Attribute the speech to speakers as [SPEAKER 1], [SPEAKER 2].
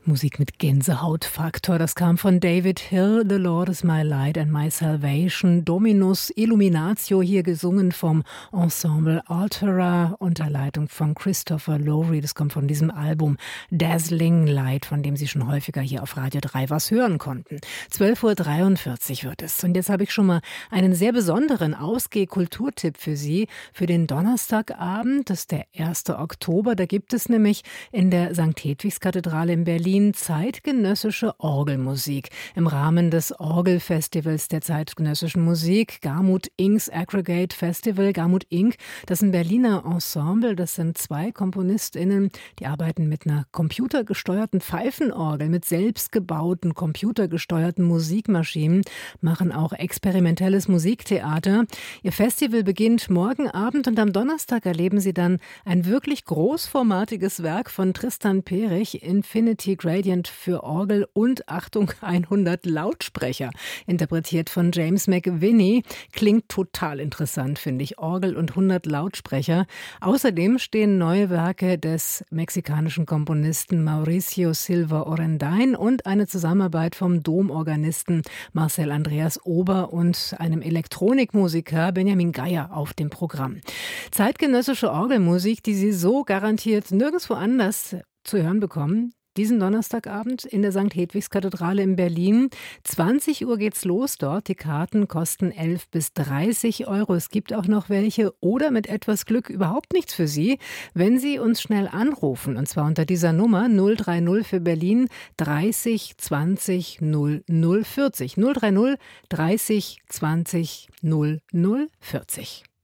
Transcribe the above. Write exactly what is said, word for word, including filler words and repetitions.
[SPEAKER 1] Musik mit Gänsehautfaktor, das kam von David Hill, The Lord is my light and my salvation, Dominus Illuminatio, hier gesungen vom Ensemble Altera unter Leitung von Christopher Lowry. Das kommt von diesem Album Dazzling Light, von dem Sie schon häufiger hier auf Radio drei was hören konnten. zwölf Uhr dreiundvierzig wird es. Und jetzt habe ich schon mal einen sehr besonderen Ausgeh-Kulturtipp für Sie für den Donnerstagabend. Das ist der erste Oktober. Da gibt es nämlich in der Sankt Hedwigs-Kathedrale in Berlin zeitgenössische Orgelmusik im Rahmen des Orgelfestivals der zeitgenössischen Musik, Garmuth Inks Aggregate Festival. Garmuth Ink, das ist ein Berliner Ensemble, das sind zwei KomponistInnen, die arbeiten mit einer computergesteuerten Pfeifenorgel, mit selbstgebauten computergesteuerten Musikmaschinen, machen auch experimentelles Musiktheater. Ihr Festival beginnt morgen Abend und am Donnerstag erleben Sie dann ein wirklich großformatiges Werk von Tristan Perich, Infinity Gradient für Orgel und, Achtung, hundert Lautsprecher, interpretiert von James McVinney. Klingt total interessant, finde ich. Orgel und hundert Lautsprecher. Außerdem stehen neue Werke des mexikanischen Komponisten Mauricio Silva Orendain und eine Zusammenarbeit vom Domorganisten Marcel Andreas Ober und einem Elektronikmusiker Benjamin Geier auf dem Programm. Zeitgenössische Orgelmusik, die Sie so garantiert nirgendwo anders zu hören bekommen. Diesen Donnerstagabend in der Sankt Hedwigs-Kathedrale in Berlin. zwanzig Uhr geht's los dort. Die Karten kosten elf bis dreißig Euro. Es gibt auch noch welche oder mit etwas Glück überhaupt nichts für Sie, wenn Sie uns schnell anrufen. Und zwar unter dieser Nummer null drei null für Berlin dreißig zwanzig null null vierzig. null drei null dreißig zwanzig null null vierzig.